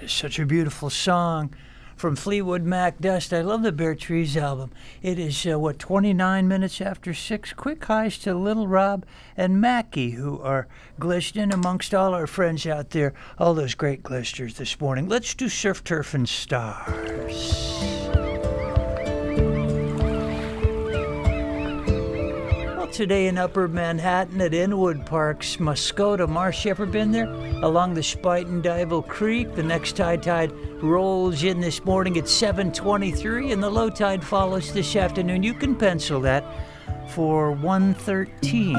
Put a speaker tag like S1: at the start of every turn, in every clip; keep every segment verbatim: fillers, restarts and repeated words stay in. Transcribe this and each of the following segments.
S1: That is such a beautiful song from Fleetwood Mac, Dust. I love the Bare Trees album. It is, uh, what, twenty-nine minutes after six? Quick highs to Little Rob and Mackie, who are glistening amongst all our friends out there. All those great glisters this morning. Let's do Surf, Turf, and Stars. Today in Upper Manhattan at Inwood Park's Muskota Marsh. You ever been there? Along the Spuyten Duyvil Creek. The next high tide rolls in this morning at seven twenty-three, and the low tide follows this afternoon. You can pencil that for one thirteen.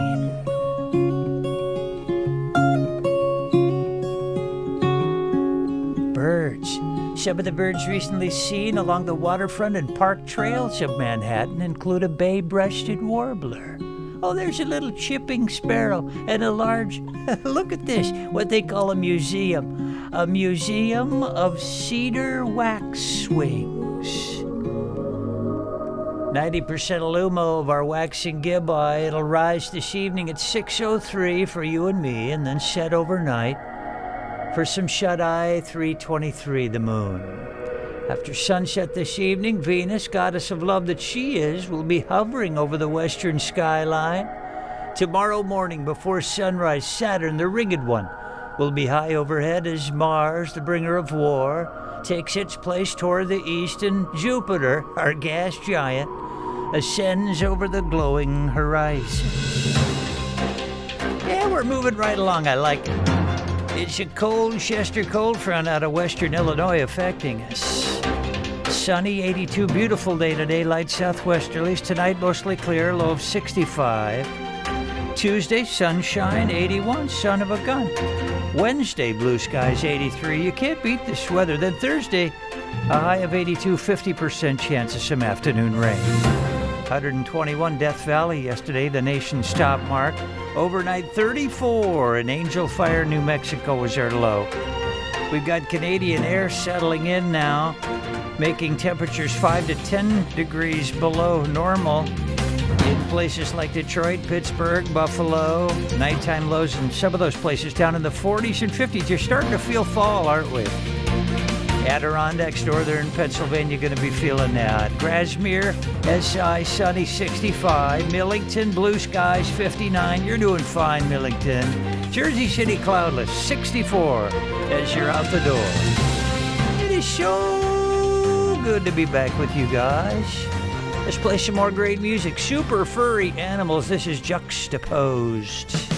S1: Birds. Some of the birds recently seen along the waterfront and park trails of Manhattan include a bay-breasted warbler. Oh, there's a little chipping sparrow and a large, look at this, what they call a museum. A museum of cedar wax swings. ninety percent Illumo of our waxing gibbeye. It'll rise this evening at six oh three for you and me, and then set overnight for some shut-eye, three twenty-three the moon. After sunset this evening, Venus, goddess of love that she is, will be hovering over the western skyline. Tomorrow morning before sunrise, Saturn, the ringed one, will be high overhead as Mars, the bringer of war, takes its place toward the east, and Jupiter, our gas giant, ascends over the glowing horizon. Yeah, we're moving right along. I like it. It's a cold Chester cold front out of western Illinois affecting us. Sunny, eighty-two, beautiful day today, light southwesterlies. Tonight, mostly clear, low of sixty-five. Tuesday, sunshine, eighty-one, son of a gun. Wednesday, blue skies, eighty-three. You can't beat this weather. Then Thursday, a high of eighty-two, fifty percent chance of some afternoon rain. one hundred twenty-one Death Valley yesterday, the nation's top mark. Overnight, thirty-four in Angel Fire, New Mexico was our low. We've got Canadian air settling in now, making temperatures five to ten degrees below normal in places like Detroit, Pittsburgh, Buffalo. Nighttime lows in some of those places down in the forties and fifties. You're starting to feel fall, aren't we? Adirondacks, northern Pennsylvania, going to be feeling that. Grasmere, S I, sunny, sixty-five. Millington, blue skies, fifty-nine. You're doing fine, Millington. Jersey City, cloudless, sixty-four as you're out the door. It is so good to be back with you guys. Let's play some more great music. Super furry animals. This is Juxtaposed.